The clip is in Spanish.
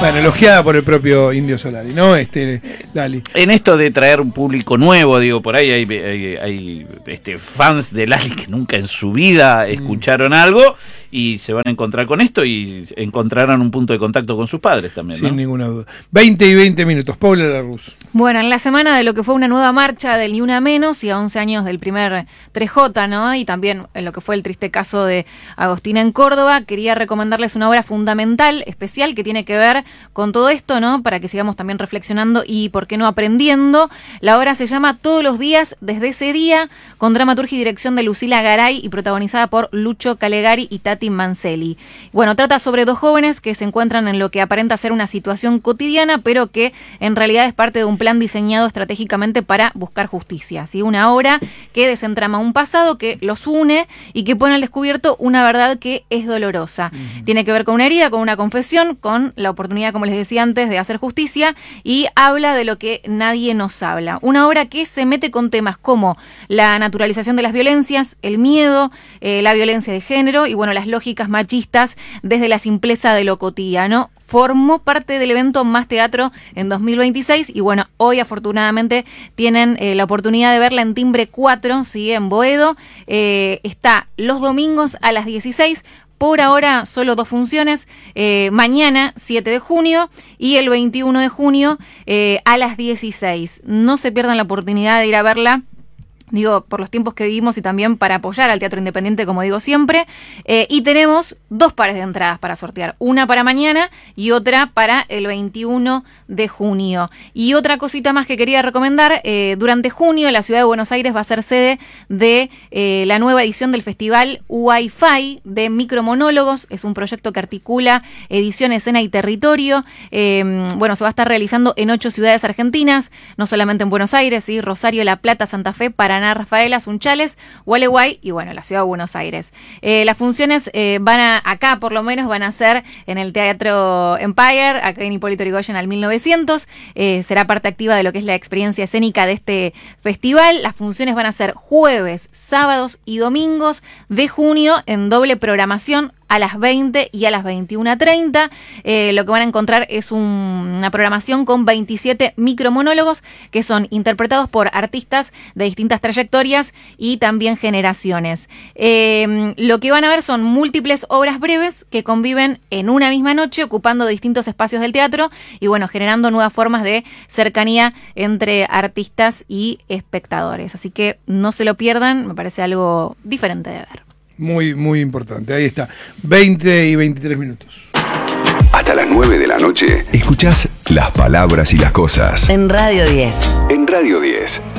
Bueno, elogiada por el propio Indio Solari, ¿no? Lali. En esto de traer un público nuevo, digo, por ahí hay fans de Lali que nunca en su vida escucharon algo y se van a encontrar con esto y encontrarán un punto de contacto con sus padres también, ¿no? Sin ninguna duda. 20 y 20 minutos. Paula Larruz. Bueno, en la semana de lo que fue una nueva marcha del Ni Una Menos y a 11 años del primer 3J, ¿no? Y también en lo que fue el triste caso de Agostina en Córdoba, quería recomendarles una obra fundamental, especial, que tiene que ver con todo esto, ¿no? Para que sigamos también reflexionando y, ¿por qué no, aprendiendo? La obra se llama Todos los días desde ese día, con dramaturgia y dirección de Lucila Garay y protagonizada por Lucho Calegari y Tati Mancelli. Bueno, trata sobre dos jóvenes que se encuentran en lo que aparenta ser una situación cotidiana, pero que en realidad es parte de un plan diseñado estratégicamente para buscar justicia, ¿sí? Una obra que desentrama un pasado, que los une y que pone al descubierto una verdad que es dolorosa. Tiene que ver con una herida, con una confesión, con la oportunidad, como les decía antes, de hacer justicia, y habla de lo que nadie nos habla. Una obra que se mete con temas como la naturalización de las violencias, el miedo, la violencia de género y, bueno, las lógicas machistas desde la simpleza de lo cotidiano. Formó parte del evento Más Teatro en 2026 y, bueno, hoy afortunadamente tienen la oportunidad de verla en Timbre 4, ¿sí? En Boedo. Está los domingos a las 16. Por ahora solo 2 funciones, mañana 7 de junio y el 21 de junio a las 16. No se pierdan la oportunidad de ir a verla. Digo, por los tiempos que vivimos y también para apoyar al teatro independiente, como digo siempre. Y tenemos 2 pares de entradas para sortear. Una para mañana y otra para el 21 de junio. Y otra cosita más que quería recomendar. Durante junio la ciudad de Buenos Aires va a ser sede de la nueva edición del festival Wi-Fi de micromonólogos. Es un proyecto que articula edición, escena y territorio. Bueno, se va a estar realizando en 8 ciudades argentinas, no solamente en Buenos Aires, ¿sí? Rosario, La Plata, Santa Fe, Paraná, Rafaela, Sunchales, Gualeguay y, bueno, la ciudad de Buenos Aires. Las funciones acá por lo menos van a ser en el Teatro Empire, acá en Hipólito Yrigoyen al 1900. Será parte activa de lo que es la experiencia escénica de este festival. Las funciones van a ser jueves, sábados y domingos de junio en doble programación, a las 20 y a las 21:30. Lo que van a encontrar es una programación con 27 micromonólogos que son interpretados por artistas de distintas trayectorias y también generaciones. Lo que van a ver son múltiples obras breves que conviven en una misma noche, ocupando distintos espacios del teatro y, bueno, generando nuevas formas de cercanía entre artistas y espectadores. Así que no se lo pierdan, me parece algo diferente de ver. Muy, muy importante. Ahí está. 20 y 23 minutos. Hasta las 9 de la noche, escuchás Las Palabras y las Cosas. En Radio 10. En Radio 10.